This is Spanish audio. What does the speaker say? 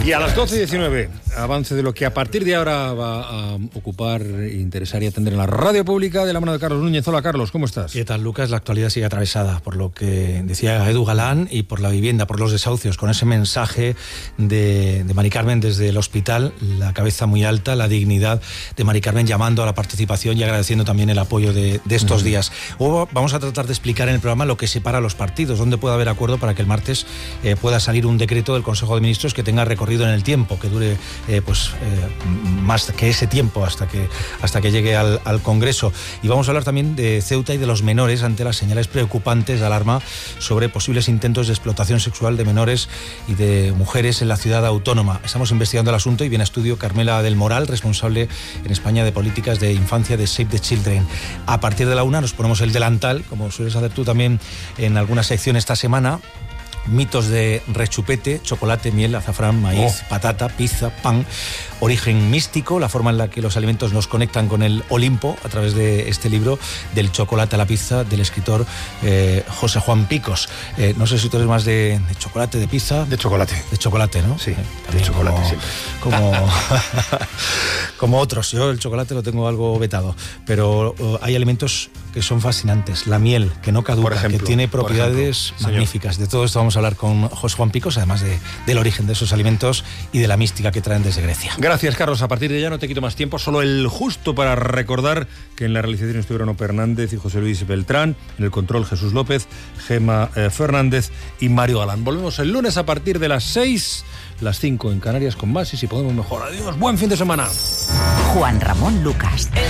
Y a las 12:19, avance de lo que a partir de ahora va a ocupar, interesar y atender en la radio pública de la mano de Carlos Núñez. Hola Carlos, ¿cómo estás? ¿Qué tal, Lucas? La actualidad sigue atravesada por lo que decía Edu Galán y por la vivienda, por los desahucios, con ese mensaje de Mari Carmen desde el hospital, la cabeza muy alta, la dignidad de Mari Carmen, llamando a la participación y agradeciendo también el apoyo de estos días. Luego vamos a tratar de explicar en el programa lo que separa a los partidos, dónde puede haber acuerdo para que el martes pueda salir un decreto del Consejo de Ministros que tenga recorrido en el tiempo, que dure más que ese tiempo hasta que llegue al Congreso. Y vamos a hablar también de Ceuta y de los menores ante las señales preocupantes de alarma sobre posibles intentos de explotación sexual de menores y de mujeres en la ciudad autónoma. Estamos investigando el asunto y viene a estudio Carmela del Moral, responsable en España de políticas de infancia de Save the Children. A partir de la 1 nos ponemos el delantal, como sueles hacer tú también en alguna sección esta semana. Mitos de rechupete, chocolate, miel, azafrán, maíz, patata, pizza, pan, origen místico, la forma en la que los alimentos nos conectan con el Olimpo a través de este libro, Del chocolate a la pizza, del escritor José Juan Picos. No sé si tú eres más de chocolate, de pizza. De chocolate. De chocolate, ¿no? Sí, de chocolate siempre. Como otros. Yo el chocolate lo tengo algo vetado, pero hay alimentos que son fascinantes. La miel, que no caduca, que tiene propiedades magníficas. De todo esto vamos a hablar con José Juan Picos, además del origen de esos alimentos y de la mística que traen desde Grecia. Gracias, Carlos. A partir de ya no te quito más tiempo, solo el justo para recordar que en la realización estuvieron Ono Fernández y José Luis Beltrán, en el control Jesús López, Gema Fernández y Mario Galán. Volvemos el lunes a partir de las 6, las 5 en Canarias con más y si podemos mejor. Adiós, buen fin de semana. Juan Ramón Lucas.